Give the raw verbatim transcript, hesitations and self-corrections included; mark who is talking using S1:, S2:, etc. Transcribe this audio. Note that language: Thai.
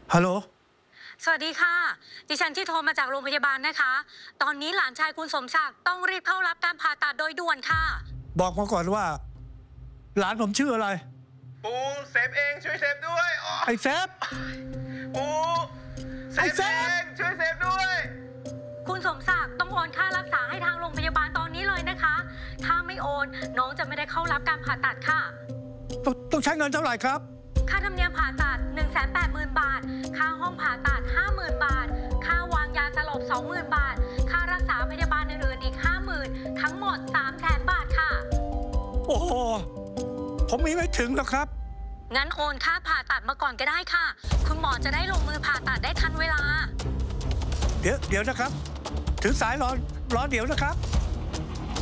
S1: ฮัลโหล
S2: สวัสดีค่ะดิฉันที่โทรมาจากโรงพยาบาลนะคะตอนนี้หลานชายคุณสมศักดิ์ต้องรีบเข้ารับการผ่าตัดโดยด่วนค่ะ
S1: บอกมาก่อนว่า หลานผมชื่ออะไร
S3: ปูเซฟเองช่วยเซฟด้วย
S1: ไอ้เซฟ
S3: ปูเซฟเองช่วยเซฟด้วย
S2: คุณสมศักดิ์ต้องโอนค่ารักษาให้ทางโรงพยาบาลตอนนี้เลยนะคะถ้าไม่โอนน้องจะไม่ได้เข้ารับการผ่าตัดค่ะ
S1: ต้องต้องใช้เงินเท่าไหร่ครับ
S2: ค่าธรรมเนียมผ่าตัด หนึ่งแสนแปดหมื่น บาทค่าห้องผ่าตัด ห้าหมื่น บาทค่าวางยาสลบ สองหมื่น บาทค่ารักษาพยาบาลอื่นๆอีก ห้าหมื่น ทั้งหมด สามแสน บาทค่ะ
S1: โอ้โหผมมีไม่ถึงหรอกครับ
S2: งั้นโอนค่าผ่าตัดมาก่อนก็ได้ค่ะคุณหมอจะได้ลงมือผ่าตัดได้ทันเวลา
S1: เดี๋ยวเดี๋ยวนะครับถือสายรอรอเดี๋ยวนะครับ